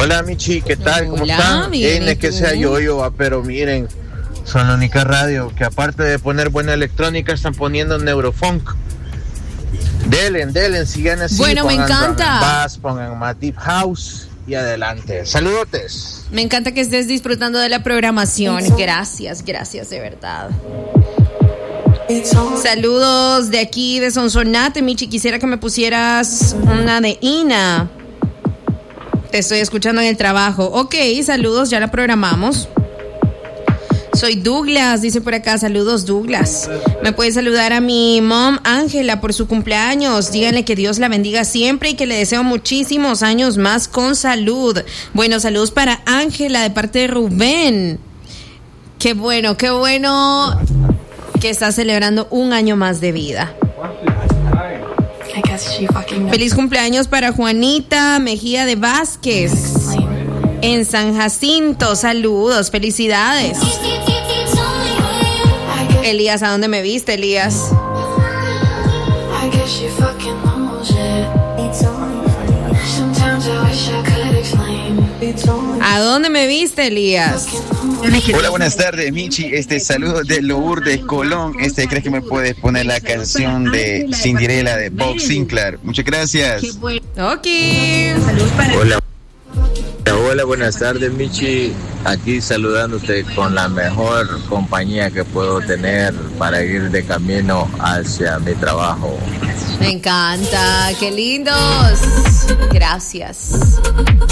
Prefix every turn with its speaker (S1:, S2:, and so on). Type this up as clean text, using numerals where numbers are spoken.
S1: Hola Michi, ¿qué tal? ¿Cómo están?
S2: Bien,
S1: Es que sea yo, pero miren, son la única radio que aparte de poner buena electrónica están poniendo neurofunk. Delen, sigan así.
S2: Bueno, me encanta.
S1: Pongan más deep house y adelante. Saludotes.
S2: Me encanta que estés disfrutando de la programación. Gracias de verdad. Saludos de aquí de Sonsonate, Michi. Quisiera que me pusieras una de Ina. Te estoy escuchando en el trabajo. Ok, saludos, ya la programamos. Soy Douglas, dice por acá. Saludos, Douglas. Me puede saludar a mi mom Ángela por su cumpleaños. Díganle que Dios la bendiga siempre y que le deseo muchísimos años más con salud. Bueno, saludos para Ángela de parte de Rubén. Qué bueno que está celebrando un año más de vida. Feliz cumpleaños para Juanita Mejía de Vázquez en San Jacinto. Saludos, felicidades. Elías, ¿a dónde me viste, Elías? ¿A dónde me viste, Elías?
S3: Hola, buenas tardes, Michi. Saludo de Lourdes Colón. ¿Crees que me puedes poner la canción de Cinderella de Bob Sinclair? Muchas gracias.
S2: Ok. Saludos para
S4: Hola, buenas tardes, Michi. Aquí saludándote con la mejor compañía que puedo tener para ir de camino hacia mi trabajo.
S2: Me encanta, qué lindos. Gracias.